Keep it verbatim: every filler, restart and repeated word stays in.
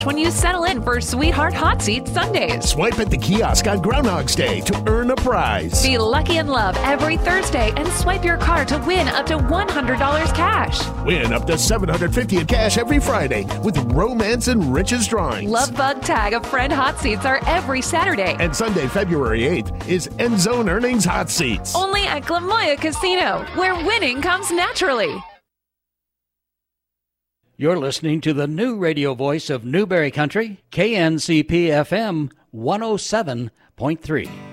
when you settle in for Sweetheart Hot Seat Sundays. Swipe at the kiosk on Groundhog's Day to earn a prize. Be lucky in love every Thursday and swipe your card to win up to one hundred dollars cash. Win up to seven hundred fifty dollars in cash every Friday with Romance and Riches drawings. Love Bug Tag of Friend Hot Seats are every Saturday. And Sunday, February eighth is End Zone Earnings Hot Seats. Only at Glamoya Casino, where winning comes naturally. You're listening to the new radio voice of Newberry Country, K N C P F M one oh seven point three.